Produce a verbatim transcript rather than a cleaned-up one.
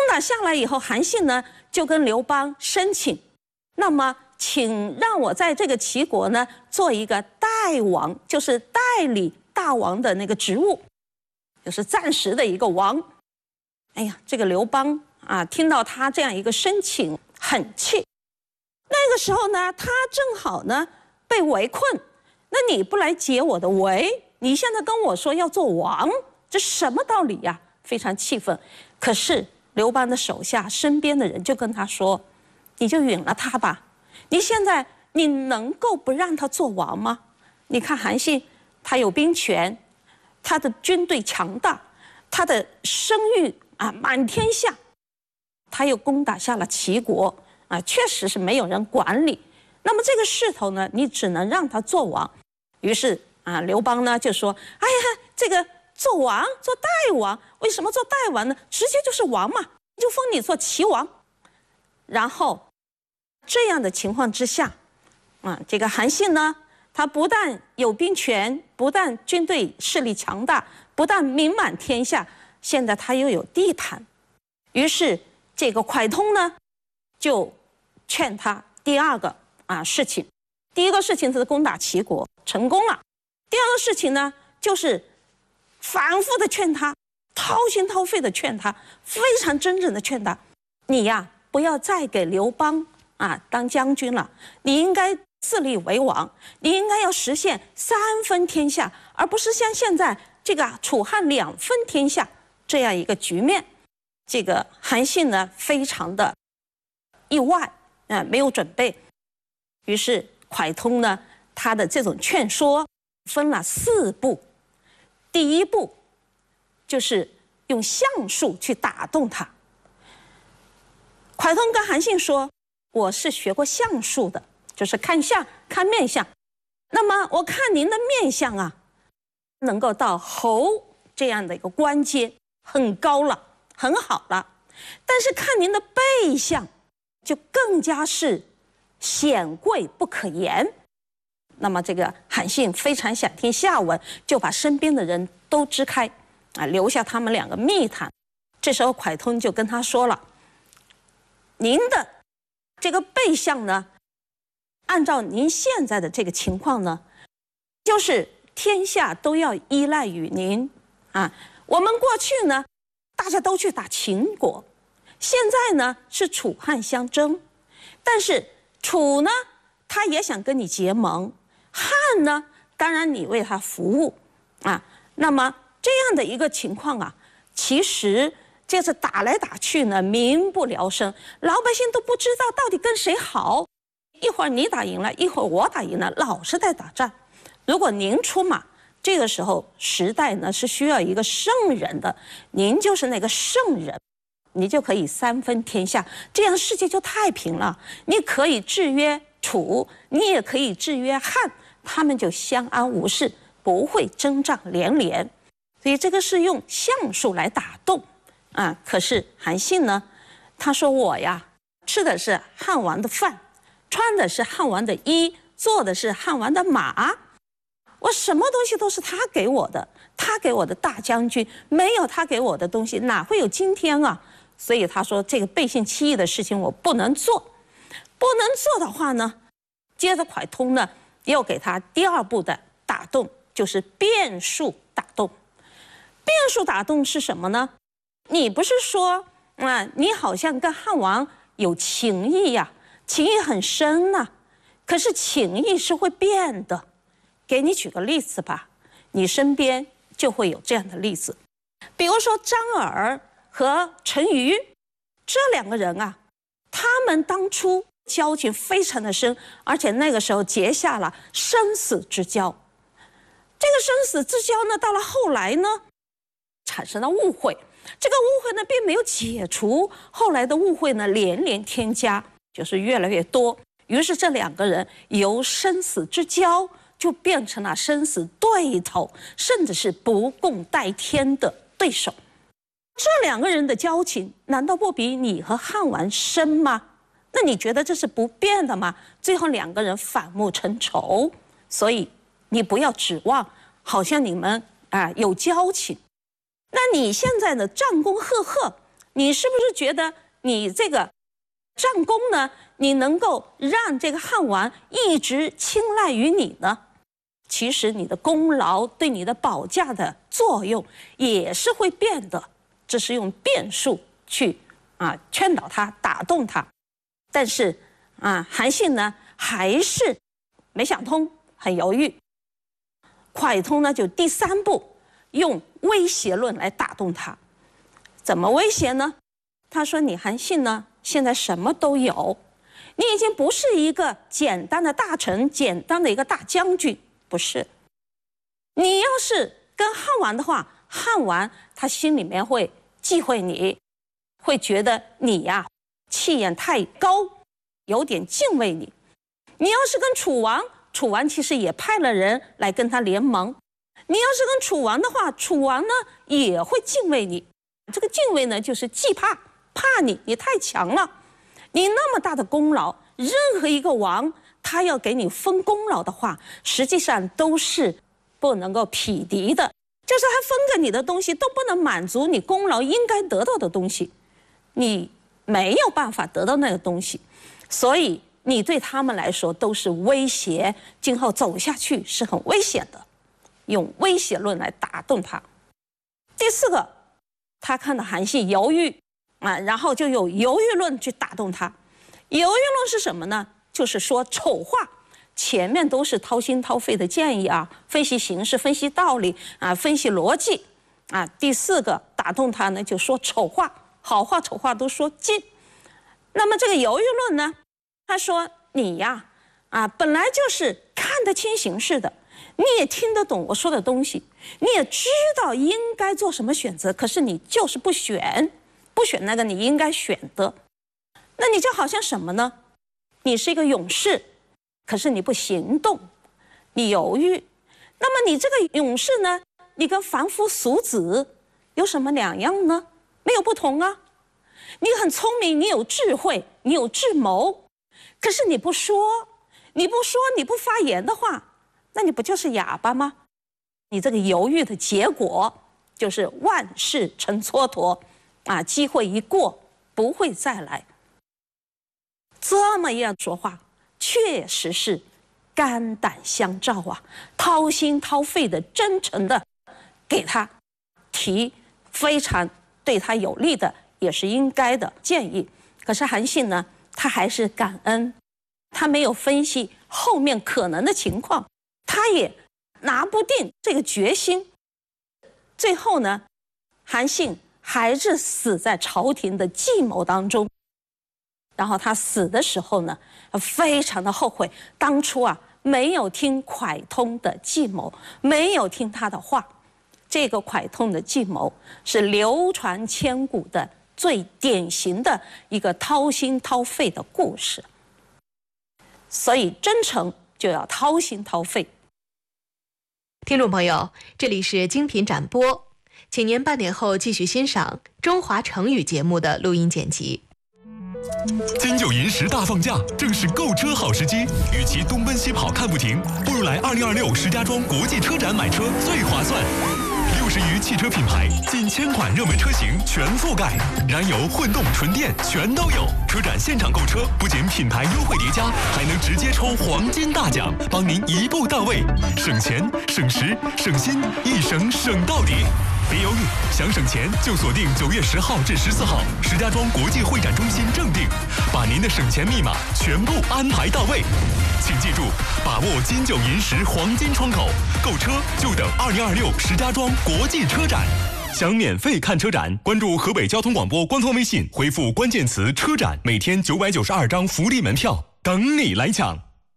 打下来以后，韩信呢就跟刘邦申请，那么请让我在这个齐国呢做一个代王，就是代理大王的那个职务，就是暂时的一个王。哎呀，这个刘邦啊，听到他这样一个申请，很气。那个时候呢，他正好呢被围困，那你不来解我的围，你现在跟我说要做王，这什么道理呀？非常气愤。可是刘邦的手下身边的人就跟他说：“你就允了他吧，你现在你能够不让他做王吗？你看韩信，他有兵权，他的军队强大，他的声誉啊满天下，他又攻打下了齐国。”啊，确实是没有人管理。那么这个势头呢，你只能让他做王。于是啊，刘邦呢就说：“哎呀，这个做王做代王，为什么做代王呢？直接就是王嘛，就封你做齐王。”然后这样的情况之下，啊，这个韩信呢，他不但有兵权，不但军队势力强大，不但名满天下，现在他又有地盘。于是这个蒯通呢，就劝他第二个啊事情，第一个事情是攻打齐国成功了，第二个事情呢就是反复的劝他，掏心掏肺的劝他，非常真正的劝他，你呀不要再给刘邦啊当将军了，你应该自立为王，你应该要实现三分天下，而不是像现在这个楚汉两分天下这样一个局面。这个韩信呢非常的意外，啊，没有准备。于是蒯通呢，他的这种劝说分了四步。第一步就是用相术去打动他。蒯通跟韩信说：“我是学过相术的，就是看相、看面相。那么我看您的面相啊，能够到侯这样的一个官阶，很高了，很好了。但是看您的背相，就更加是显贵不可言。”那么这个韩信非常想听下文，就把身边的人都支开，啊，留下他们两个密谈。这时候蒯通就跟他说了：“您的这个背相呢，按照您现在的这个情况呢，就是天下都要依赖于您啊。我们过去呢，大家都去打秦国。现在呢是楚汉相争，但是楚呢，他也想跟你结盟；汉呢，当然你为他服务啊。那么这样的一个情况啊，其实这次打来打去呢，民不聊生，老百姓都不知道到底跟谁好。一会儿你打赢了，一会儿我打赢了，老是在打仗。如果您出马，这个时候时代呢是需要一个圣人的，您就是那个圣人。你就可以三分天下，这样世界就太平了。你可以制约楚，你也可以制约汉，他们就相安无事，不会征战连连。所以这个是用相术来打动啊。可是韩信呢，他说我呀，吃的是汉王的饭，穿的是汉王的衣，坐的是汉王的马，我什么东西都是他给我的，他给我的大将军，没有他给我的东西，哪会有今天啊？所以他说这个背信弃义的事情我不能做，不能做的话呢，接着蒯通呢又给他第二步的打动，就是变术打动。变术打动是什么呢？你不是说啊，你好像跟汉王有情谊呀、啊，情谊很深呐、啊，可是情谊是会变的。给你举个例子吧，你身边就会有这样的例子，比如说张耳和陈馀这两个人啊，他们当初交情非常的深，而且那个时候结下了生死之交。这个生死之交呢，到了后来呢，产生了误会，这个误会呢并没有解除，后来的误会呢连连添加，就是越来越多。于是这两个人由生死之交就变成了生死对头，甚至是不共戴天的对手。这两个人的交情难道不比你和汉王深吗？那你觉得这是不变的吗？最后两个人反目成仇，所以你不要指望好像你们啊有交情。那你现在的战功赫赫， 你是不是觉得你这个战功呢，你能够让这个汉王一直青睐于你呢？其实你的功劳对你的保驾的作用也是会变的，这是用变数去啊劝导他、打动他。但是啊，韩信呢还是没想通，很犹豫。蒯通呢就第三步用威胁论来打动他。怎么威胁呢？他说：“你韩信呢，现在什么都有，你已经不是一个简单的大臣，简单的一个大将军，不是。你要是跟汉王的话，汉王他心里面会忌讳你，会觉得你呀气焰太高，有点敬畏你。你要是跟楚王，楚王其实也派了人来跟他联盟。你要是跟楚王的话，楚王呢也会敬畏你。这个敬畏呢，就是忌怕，怕你，你太强了。你那么大的功劳，任何一个王他要给你分功劳的话，实际上都是不能够匹敌的，就是他分给你的东西都不能满足你功劳应该得到的东西，你没有办法得到那个东西，所以你对他们来说都是威胁，今后走下去是很危险的，用威胁论来打动他。第四个，他看到韩信犹豫啊，然后就有犹豫论去打动他。犹豫论是什么呢？就是说丑话，前面都是掏心掏肺的建议啊，分析形势、分析道理啊，分析逻辑啊。第四个打动他呢，就说丑话，好话丑话都说尽。那么这个犹豫论呢，他说你呀啊，本来就是看得清形势的，你也听得懂我说的东西，你也知道应该做什么选择，可是你就是不选，不选那个你应该选的。那你就好像什么呢？你是一个勇士，可是你不行动，你犹豫。那么你这个勇士呢，你跟凡夫俗子有什么两样呢？没有不同啊。你很聪明，你有智慧，你有智谋，可是你不说，你不说，你不发言的话，那你不就是哑巴吗？你这个犹豫的结果就是万事成蹉跎啊，机会一过不会再来。这么样说话，确实是肝胆相照啊，掏心掏肺的、真诚的给他提非常对他有利的，也是应该的建议。可是韩信呢，他还是感恩，他没有分析后面可能的情况，他也拿不定这个决心。最后呢，韩信还是死在朝廷的计谋当中。然后他死的时候呢，非常的后悔，当初啊没有听蒯通的计谋，没有听他的话。这个蒯通的计谋是流传千古的最典型的一个掏心掏肺的故事。所以真诚就要掏心掏肺。 听众朋友，这里是精品展播，请您半点后继续欣赏中华成语节目的录音剪辑。 金九银十大放假，正是购车好时机。与其东奔西跑看不停，不如来二零二六石家庄国际车展买车最划算。六十余汽车品牌，近千款热门车型全覆盖，燃油、混动、纯电全都有。车展现场购车，不仅品牌优惠叠加，还能直接抽黄金大奖，帮您一步到位，省钱、省时、省心，一省省到底。别犹豫，想省钱就锁定九月十号至十四号石家庄国际会展中心正定，把您的省钱密码全部安排到位。请记住，把握金九银十黄金窗口，购车就等二零二六石家庄国际车展。想免费看车展，关注河北交通广播官方微信，回复关键词“车展”，每天九百九十二张福利门票等你来抢。